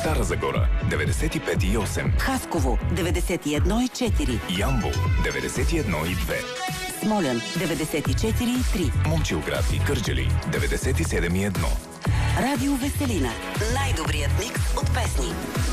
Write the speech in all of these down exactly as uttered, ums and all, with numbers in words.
Стара Загора деветдесет и пет и осем, Хасково деветдесет и едно и четири, Ямбол деветдесет и едно и две, Смолян деветдесет и четири и три, Момчилград и Кърджали деветдесет и седем и едно. Радио Веселина. Най-добрият микс от песни.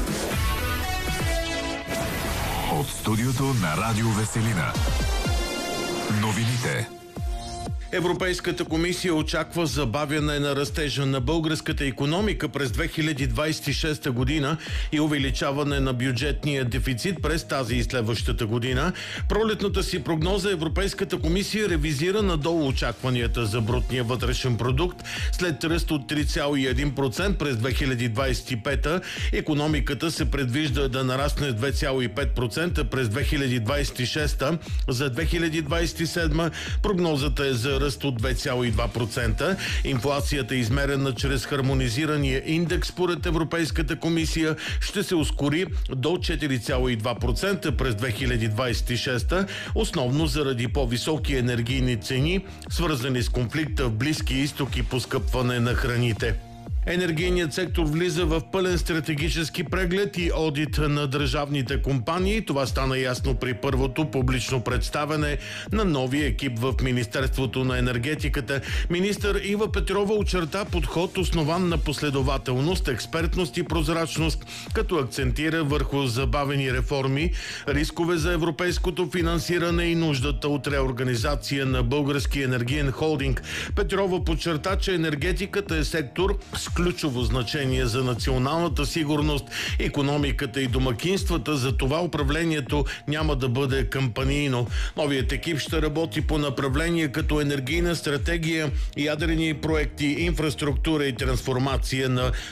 От студиото на Радио Веселина. Новините. Европейската комисия очаква забавяне на растежа на българската икономика през две хиляди двадесет и шеста година и увеличаване на бюджетния дефицит през тази и следващата година. Пролетната си прогноза Европейската комисия ревизира надолу очакванията за брутния вътрешен продукт. След ръст от три цяло и едно процента през две хиляди двадесет и пета, икономиката се предвижда да нарасне с две цяло и пет процента през две хиляди двадесет и шеста. За две хиляди двадесет и седма прогнозата е за ръст от две цяло и два процента. Инфлацията, измерена чрез хармонизирания индекс, според Европейската комисия, ще се ускори до четири цяло и два процента през две хиляди двадесет и шеста, основно заради по-високи енергийни цени, свързани с конфликта в Близкия изток и поскъпване на храните. Енергийният сектор влиза в пълен стратегически преглед и одит на държавните компании. Това стана ясно при първото публично представяне на новия екип в Министерството на енергетиката. Министър Ива Петрова очерта подход, основан на последователност, експертност и прозрачност, като акцентира върху забавени реформи, рискове за европейското финансиране и нуждата от реорганизация на Българския енергиен холдинг. Петрова подчерта, че енергетиката е сектор с ключово значение за националната сигурност, икономиката и домакинствата. За това управлението няма да бъде кампанийно. Новият екип ще работи по направления като енергийна стратегия, ядрени проекти, инфраструктура и трансформация на